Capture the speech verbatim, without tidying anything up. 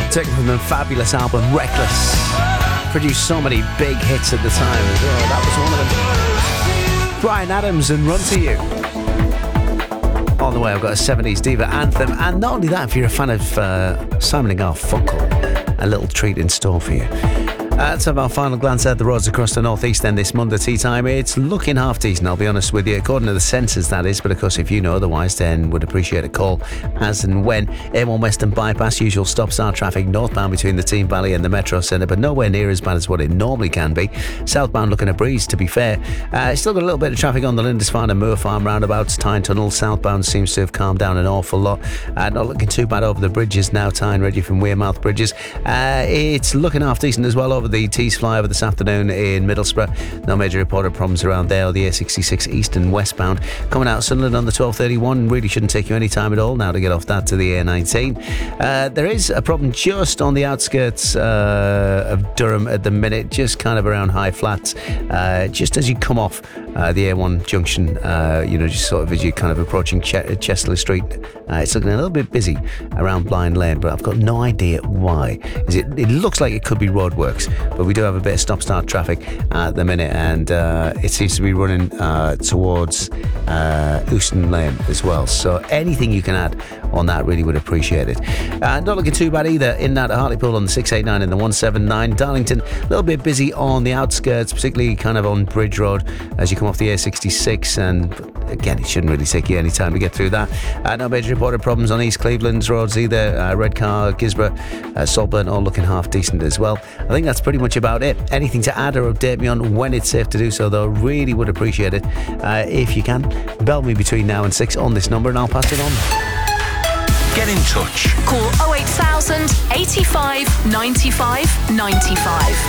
Taken from the fabulous album Reckless. Produced so many big hits at the time as well. That was one of them. Bryan Adams and Run To You. On the way, I've got a seventies diva anthem. And not only that, if you're a fan of uh, Simon and Garfunkel, a little treat in store for you. Uh, let's have our final glance at the roads across the northeast then this Monday tea time. It's looking half decent, I'll be honest with you, according to the census that is, but of course if you know otherwise then would appreciate a call as and when. A one Western Bypass, usual stop-start traffic northbound between the Team Valley and the Metro Centre, but nowhere near as bad as what it normally can be. Southbound looking a breeze, to be fair. Uh, still got a little bit of traffic on the Lindisfarne and Moor Farm roundabouts. Tyne Tunnel southbound seems to have calmed down an awful lot. Uh, not looking too bad over the bridges now, Tyne ready from Wearmouth bridges. Uh, it's looking half decent as well over the Tees flyover this afternoon in Middlesbrough. No major reported problems around there. The A sixty-six east and westbound. Coming out of Sunderland on the twelve thirty-one. Really shouldn't take you any time at all now to get off that to the A nineteen. Uh, there is a problem just on the outskirts uh, of Durham at the minute, just kind of around High Flats. Uh, just as you come off uh, the A one junction, uh, you know, just sort of as you're kind of approaching Ch- Chester Street. Uh, it's looking a little bit busy around Blind Lane, but I've got no idea why. Is it, it looks like it could be roadworks, but we do have a bit of stop-start traffic at the minute, and uh, it seems to be running uh, towards uh, Euston Lane as well. So anything you can add on that, really would appreciate it. Uh, not looking too bad either in that Hartlepool on the six eighty-nine and the one seventy-nine. Darlington, a little bit busy on the outskirts, particularly kind of on Bridge Road as you come off the A sixty-six, and again, it shouldn't really take you any time to get through that. Uh, no major reported problems on East Cleveland's roads either. Uh, Redcar, Gisborough, uh, Saltburn, all looking half decent as well. I think that's pretty much about it. Anything to add or update me on when it's safe to do so, though, really would appreciate it. Uh, if you can, bell me between now and six on this number and I'll pass it on. Get in touch. Call oh eight thousand, eighty-five, ninety-five, ninety-five.